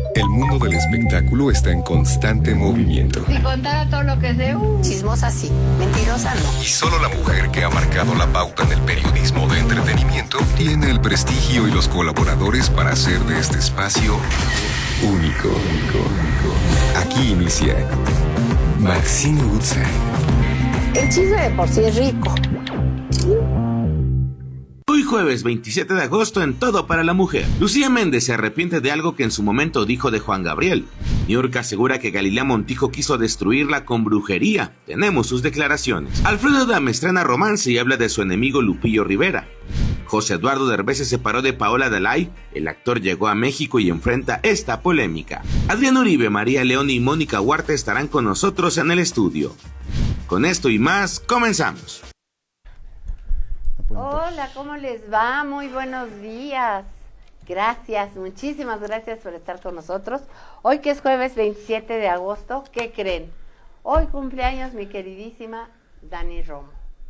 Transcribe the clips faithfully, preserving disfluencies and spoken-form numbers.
El mundo del espectáculo está en constante movimiento. Si contara todo lo que sé, uh. Chismosa sí, mentirosa no. Y solo la mujer que ha marcado la pauta en el periodismo de entretenimiento tiene el prestigio y los colaboradores para hacer de este espacio único. Aquí inicia Maxine Woodside. El chisme de por sí es rico. Hoy jueves veintisiete de agosto en Todo para la Mujer. Lucía Méndez se arrepiente de algo que en su momento dijo de Juan Gabriel. Niurka asegura que Galilea Montijo quiso destruirla con brujería. Tenemos sus declaraciones. Alfredo Adame estrena romance y habla de su enemigo Lupillo Rivera. José Eduardo Derbez se separó de Paola Dalai. El actor llegó a México y enfrenta esta polémica. Adrián Uribe, María León y Mónica Huarte estarán con nosotros en el estudio. Con esto y más, comenzamos. Hola, ¿cómo les va? Muy buenos días. Gracias, muchísimas gracias por estar con nosotros. Hoy que es jueves veintisiete de agosto, ¿qué creen? Hoy cumpleaños mi queridísima Dani Romo.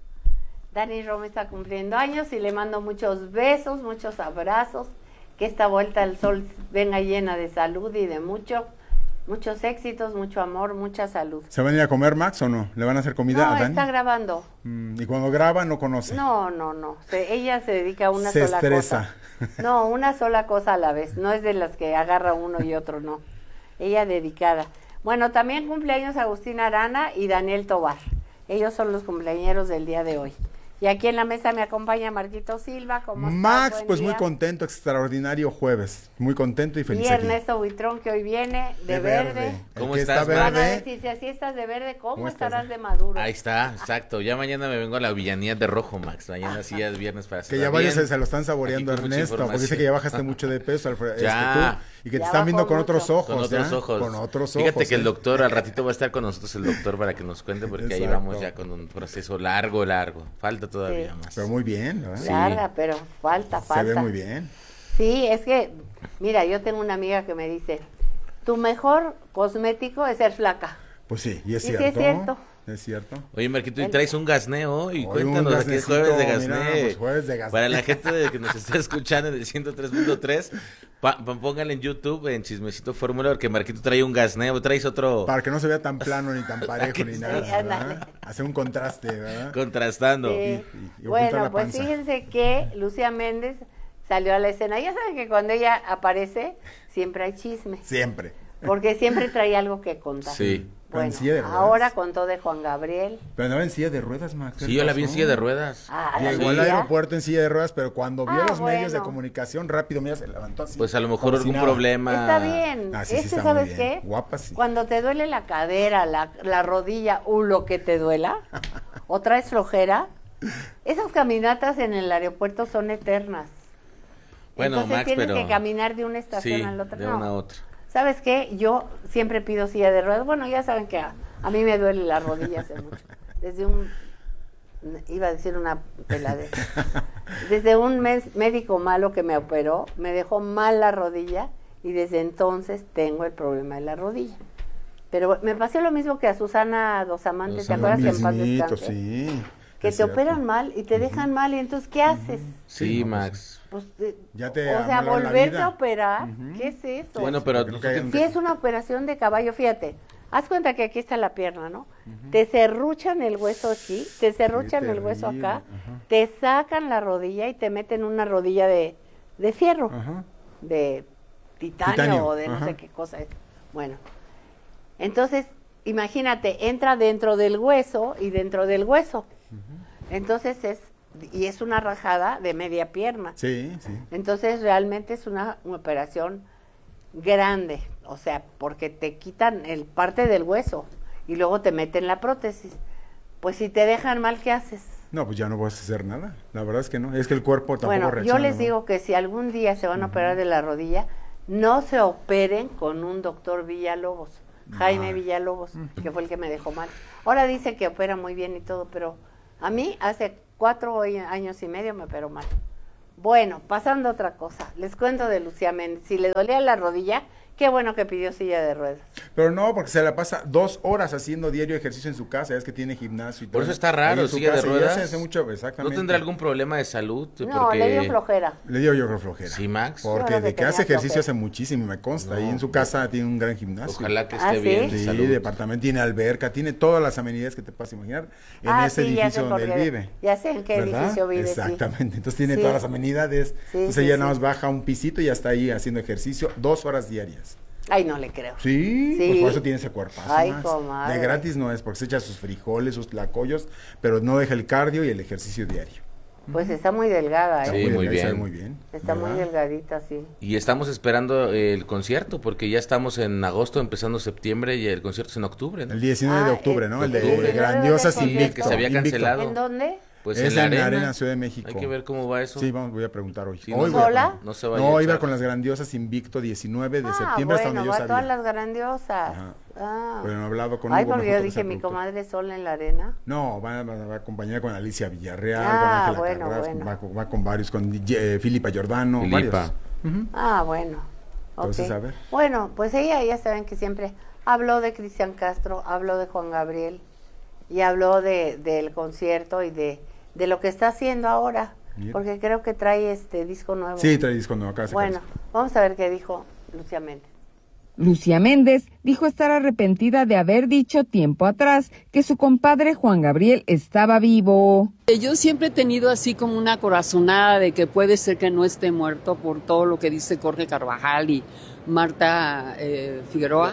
Dani Romo está cumpliendo años y le mando muchos besos, muchos abrazos. Que esta vuelta al sol venga llena de salud y de mucho, muchos éxitos, mucho amor, mucha salud. ¿Se van a ir a comer, Max, o no? ¿Le van a hacer comida no, a Dani? está grabando. Mm, y cuando graba no conoce. No, no, no. Se, ella se dedica a una se sola estresa. cosa. No, una sola cosa a la vez. No es de las que agarra uno y otro, no. Ella dedicada. Bueno, también cumpleaños Agustín Arana y Daniel Tobar. Ellos son los cumpleañeros del día de hoy. Y aquí en la mesa me acompaña Marquito Silva. ¿Cómo estás? Max, Buen pues día. muy contento, extraordinario jueves. Muy contento y feliz Y aquí. Ernesto Buitrón, que hoy viene de, De verde. verde. ¿Cómo El que estás, está Van a verde, decir, si así estás de verde, ¿cómo, ¿Cómo estás? estarás de maduro? Ahí está, exacto. Ya mañana me vengo a la villanía de rojo, Max. Mañana sí ya es viernes para hacer que ya varios se, se lo están saboreando, Aquí con mucha Ernesto, porque dice información. que ya bajaste mucho de peso, Alfredo, Ya. este, tú, y que Ya te están viendo bajó con mucho. otros ojos, Con otros ¿ya? ojos. Con otros ojos. Fíjate que el ¿eh? doctor al ratito va a estar con nosotros, el doctor, para que nos cuente, porque ahí Exacto. vamos ya con un proceso largo, largo. Falta todavía Sí. más. Pero muy bien, ¿no? Larga, pero falta, falta. Se ve muy bien. Sí, es que, mira, yo tengo una amiga que me dice, tu mejor cosmético es ser flaca. Pues sí, y es Y sí cierto. es cierto. Es cierto. Oye, Marquito, y El- traes un gasné hoy. Hoy Cuéntanos, un aquí es gasnecito, jueves de mira, gasné. pues jueves de gasné. Para la gente de que nos está escuchando en el ciento tres punto tres, pa, pa- pónganle en YouTube, en Chismecito Fórmula, porque Marquito trae un gasné, o traes otro Para que no se vea tan plano ni tan parejo ni nada, Sí, ándale. ¿verdad? Hace un contraste, ¿verdad? contrastando. Sí. y- y oculta Bueno, la pues panza. fíjense que Lucía Méndez salió a la escena. Ya saben que cuando ella aparece, siempre hay chisme, Siempre. porque siempre trae algo que contar. Sí. Pero en Bueno, silla de ruedas. ahora contó de Juan Gabriel. Pero andaba en silla de ruedas, Max. ¿qué Sí, le yo la vi en pasó? silla de ruedas. Ah, Llegó ¿la al veía? aeropuerto en silla de ruedas, pero cuando vio Ah, los medios de bueno. comunicación, rápido, mira, se levantó así. Pues a lo mejor como si algún nada. problema. Está bien. Ah, sí, sí, es que, está ¿sabes muy qué? bien. Guapa, sí. Cuando te duele la cadera, la, la rodilla o lo que te duela, o traes flojera, esas caminatas en el aeropuerto son eternas. Bueno, Entonces Max, tienes pero- que caminar de una estación Sí, a la otra. de No. una a otra. ¿Sabes qué? Yo siempre pido silla de ruedas. Bueno, ya saben que a, a mí me duele la rodilla hace mucho. Desde un... Iba a decir una peladera. Desde un mes, médico malo que me operó, me dejó mal la rodilla y desde entonces tengo el problema de la rodilla. Pero me pasó lo mismo que a Susana Dos Amantes, ¿te Susana acuerdas que en paz Mismito, descanse? sí. Que es te cierto. operan mal y te dejan mal y entonces ¿qué haces? Sí, Sí, no, Max. Pues, eh, Ya te o sea, amolaron la volverte vida. a operar, Ujú. ¿qué es eso? Bueno, pero Porque no caigan- Si es una operación de caballo, fíjate, haz cuenta que aquí está la pierna, ¿no? Te serruchan el hueso aquí, te serruchan el hueso terrible, acá, ajá. te sacan la rodilla y te meten una rodilla de, de fierro, Ajá. de titanio, Titanio, o de no ajá. sé qué cosa es. Bueno, entonces, imagínate, entra dentro del hueso y dentro del hueso. Entonces es, y es una rajada de media pierna. Sí, sí. Entonces realmente es una, una operación grande, o sea, porque te quitan el parte del hueso y luego te meten la prótesis. Pues si te dejan mal, ¿qué haces? No, pues ya no vas a hacer nada. La verdad es que no. Es que el cuerpo tampoco Bueno, reacciona. yo les ¿no? digo que si algún día se van a operar de la rodilla, no se operen con un doctor Villalobos, Jaime Ah. Villalobos, que fue el que me dejó mal. Ahora dice que opera muy bien y todo, pero a mí hace cuatro años y medio me operó mal. Bueno, pasando a otra cosa, les cuento de Lucía Méndez. Si le dolía la rodilla, Qué bueno que pidió silla de ruedas. Pero no, porque se la pasa dos horas haciendo diario ejercicio en su casa, ya es que tiene gimnasio y todo. Por eso está raro, Ahí en su silla de casa, y ya ruedas. se hace mucho, exactamente. ¿No tendrá algún problema de salud? No, Porque... le dio flojera. Le dio yo creo flojera. Sí, Max. Porque Yo creo que de que hace tenía ejercicio flojera. hace muchísimo, me consta. No. Ahí en su casa tiene un gran gimnasio. Ojalá que Ah, esté ¿sí? bien de Sí, salud. departamento, tiene alberca, tiene todas las amenidades que te puedas imaginar en Ah, ese sí, ya edificio sé donde por él qué- vive. ya sé en qué ¿verdad? edificio vive, sí. Exactamente, entonces tiene Sí. todas las amenidades. Sí, entonces sí, ella sí. nada más baja un pisito y ya está ahí haciendo ejercicio dos horas diarias. Ay, no le creo. Sí, Sí. pues por eso tiene ese cuerpazo. Ay, Max. comadre. De gratis no es, porque se echa sus frijoles, sus tlacoyos, pero no deja el cardio y el ejercicio diario. Pues está muy delgada, Sí, ¿eh? muy delgada, se ve bien. muy bien. Está muy ¿verdad? delgadita, sí. Y estamos esperando el concierto, porque ya estamos en agosto, empezando septiembre, y el concierto es en octubre, ¿no? El diecinueve de Ah, octubre, el- ¿no? El el de diecinueve Grandiosas de Invicto. que se había Invicto. cancelado. ¿En dónde? Pues es en la arena. Arena Ciudad de México. Hay que ver cómo va eso. Sí, vamos, voy a preguntar hoy. Sí, Hoy no, voy a ¿Sola? preguntar. No se vaya No, a iba echar. con las Grandiosas Invicto diecinueve de Ah, septiembre hasta bueno, donde yo va a sabía. todas las grandiosas. Ajá. Ah. Pero no he hablado con Ay, Hugo, porque mejor yo que dije, sea mi productor. comadre sola en la arena. No, va, va, va acompañada con Alicia Villarreal, Ah, con Ángela bueno, Carrasco, bueno. Va, con- va con varios, con eh, Filipa Giordano, Filipa. varios. Ujú. Ah, bueno. Ok. Entonces, a ver. Bueno, pues ella, ya saben que siempre habló de Cristian Castro, habló de Juan Gabriel y habló de del concierto y de, de lo que está haciendo ahora, Bien. porque creo que trae este disco nuevo. Sí, trae disco nuevo acá. Bueno, vamos a ver qué dijo Lucía Méndez. Lucía Méndez dijo estar arrepentida de haber dicho tiempo atrás que su compadre Juan Gabriel estaba vivo. Yo siempre he tenido así como una corazonada de que puede ser que no esté muerto por todo lo que dice Jorge Carvajal y Marta eh, Figueroa,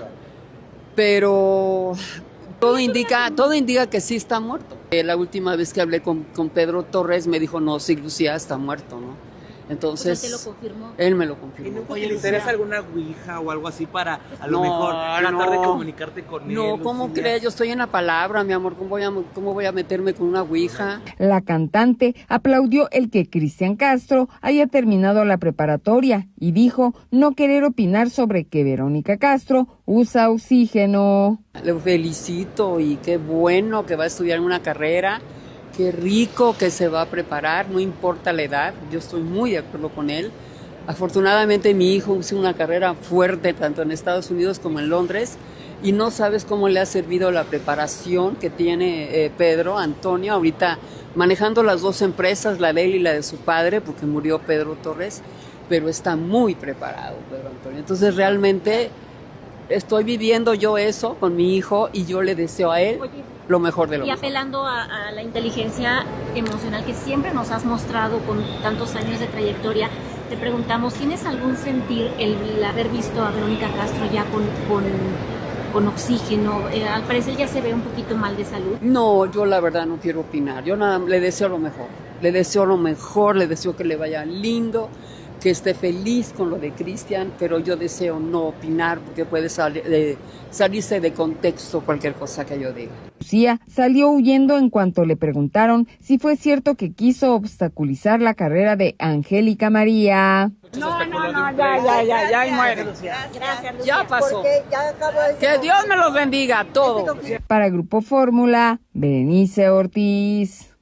pero todo indica, todo indica que sí está muerto. Eh, la última vez que hablé con, con Pedro Torres me dijo, no, sí, Lucía está muerto, ¿no? Entonces, O sea, ¿te lo confirmó? él me lo ¿Y confirmó. nunca Oye, ¿le interesa alguna ouija o algo así para a lo No, mejor tratar no. de comunicarte con él? No, ¿cómo Lucía? crees? Yo estoy en la palabra, mi amor. ¿Cómo voy a, cómo voy a meterme con una ouija? La cantante aplaudió el que Cristian Castro haya terminado la preparatoria y dijo no querer opinar sobre que Verónica Castro usa oxígeno. Le felicito y qué bueno que va a estudiar una carrera, qué rico que se va a preparar, no importa la edad, yo estoy muy de acuerdo con él. Afortunadamente mi hijo hizo una carrera fuerte tanto en Estados Unidos como en Londres y no sabes cómo le ha servido la preparación que tiene eh, Pedro Antonio ahorita manejando las dos empresas, la de él y la de su padre, porque murió Pedro Torres, pero está muy preparado Pedro Antonio. Entonces realmente estoy viviendo yo eso con mi hijo y yo le deseo a él Oye, lo mejor de lo y mejor. apelando a, a la inteligencia emocional que siempre nos has mostrado con tantos años de trayectoria, te preguntamos, ¿tienes algún sentir el haber visto a Verónica Castro ya con, con, con oxígeno? Eh, al parecer ya se ve un poquito mal de salud. No, yo la verdad no quiero opinar. Yo nada, le deseo lo mejor. Le deseo lo mejor, le deseo que le vaya lindo, que esté feliz con lo de Cristian, pero yo deseo no opinar porque puede sali- eh, salirse de contexto cualquier cosa que yo diga. Lucía salió huyendo en cuanto le preguntaron si fue cierto que quiso obstaculizar la carrera de Angélica María. No, no, no, ya, ya, ya, ya, y muere. Gracias, Ya pasó. Que Dios me los bendiga a todos. Para Grupo Fórmula, Berenice Ortiz.